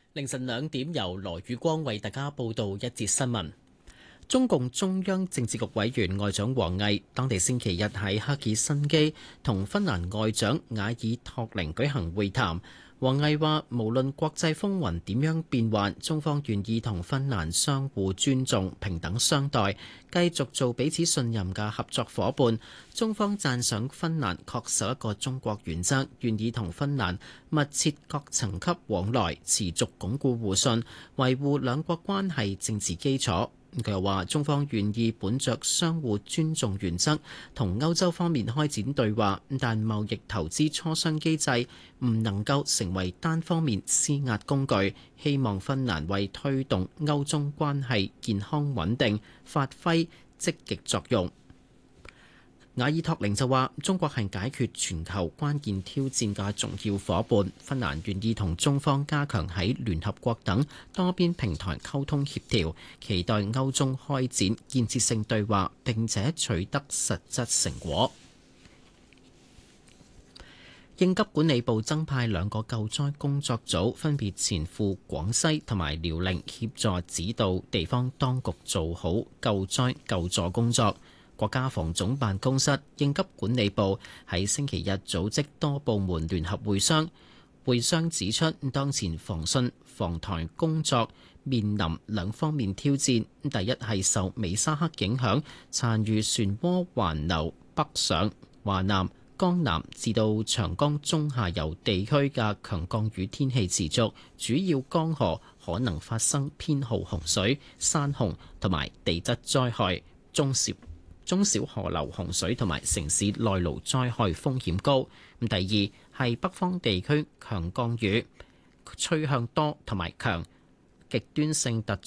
凌晨2點，由羅宇光為大家報道一節新聞。中共中央政治局委員外長王毅，當地星期日喺赫爾辛基同芬蘭外長瓦爾托寧舉行會談。王毅話：無論國際風雲點樣變幻，中方願意同芬蘭相互尊重、平等相待，繼續做彼此信任嘅合作夥伴。中方讚賞芬蘭恪守一個中國原則，願意同芬蘭密切各層級往來，持續鞏固互信，維護兩國關係政治基礎。佢又話：中方願意本着相互尊重原則，同歐洲方面開展對話，但貿易投資磋商機制唔能夠成為單方面施壓工具。希望芬蘭為推動歐中關係健康穩定發揮積極作用。瓦爾托寧就話：中國係解決全球關鍵挑戰嘅重要夥伴，芬蘭願意同中方加強喺聯合國等多邊平台溝通協調，期待歐中開展建設性對話，並且取得實質成果。應急管理部增派2個救災工作組，分別前赴廣西同埋遼寧，協助指導地方當局做好救災救助工作。國家防總辦公室、應急管理部喺星期日組織多部門聯合會商，會商指出，當前防汛防台工作面臨2方面挑戰。第一係受美沙克影響，殘餘漩渦環流北上，華南、江南至到長江中下游地區嘅強降雨天氣持續，主要江河可能發生偏浩洪水、山洪同埋地質災害，中小河流洪水同埋城市內澇災害風險高。第二係北方地區強降雨趨向多同埋強，極端性突